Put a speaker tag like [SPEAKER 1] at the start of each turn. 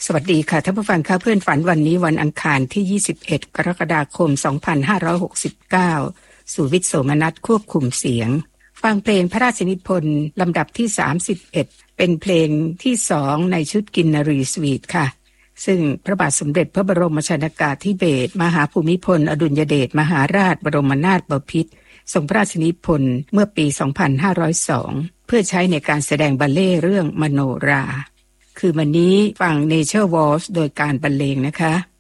[SPEAKER 1] สวัสดีค่ะท่านผู้ฟังค่ะเพื่อนฝันวันนี้วันอังคารที่21กรกฎาคม2569สุวิทย์โสมนัสควบคุมเสียงฟังเพลงพระราชนิพนธ์ลำดับที่31เป็นเพลงที่2ในชุดกินนรีสวีทค่ะซึ่งพระบาทสมเด็จพระบรมชนกาธิเบศรมหาภูมิพลอดุลยเดชมหาราชบรมนาถบพิตรทรงพระราชนิพนธ์เมื่อปี2502เพื่อใช้ในการแสดงบัลเล่ต์เรื่องมโนราคือวันนี้ฟัง Nature Waltz โดยการบรรเลงนะคะ